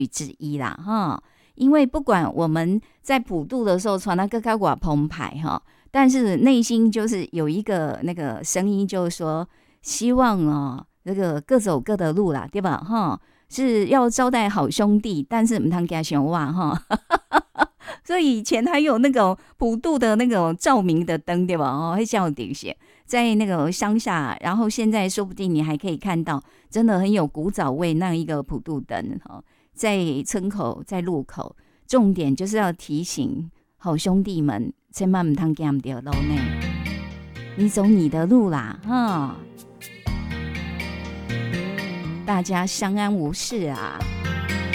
之一啦哈。因为不管我们在普渡的时候传到各个瓦澎湃哈，但是内心就是有一个那个声音，就是说希望哦，这个各走各的路啦，对吧？哈，是要招待好兄弟，但是唔通给他想哇哈。所以以前还有那个普渡的那种照明的灯，对吧？哦，会叫点些在那个乡下，然后现在说不定你还可以看到，真的很有古早味那一个普渡灯哈。在村口，在路口，重点就是要提醒好兄弟们，千万唔通行掉路呢。你走你的路啦，哈！大家相安无事啊。